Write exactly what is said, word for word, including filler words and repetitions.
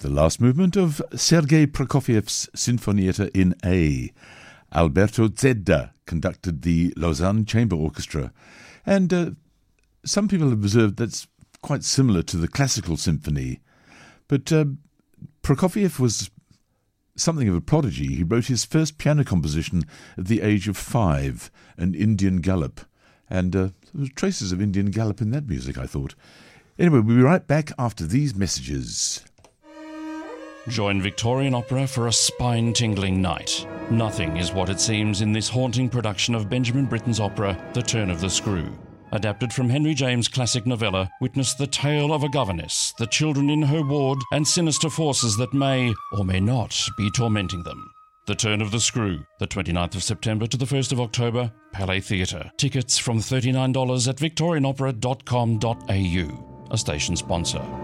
the last movement of Sergei Prokofiev's Sinfonietta in A. Alberto Zedda conducted the Lausanne Chamber Orchestra, and uh, some people have observed that's quite similar to the classical symphony. But uh, Prokofiev was something of a prodigy. He wrote his first piano composition at the age of five, an Indian Galop, and uh, there were traces of Indian Galop in that music, I thought. Anyway, we'll be right back after these messages. Join Victorian Opera for a spine-tingling night. Nothing is what it seems in this haunting production of Benjamin Britten's opera, The Turn of the Screw. Adapted from Henry James' classic novella, witness the tale of a governess, the children in her ward, and sinister forces that may, or may not, be tormenting them. The Turn of the Screw, the twenty-ninth of September to the first of October, Palais Theatre. Tickets from thirty-nine dollars at victorian opera dot com dot a u. A station sponsor.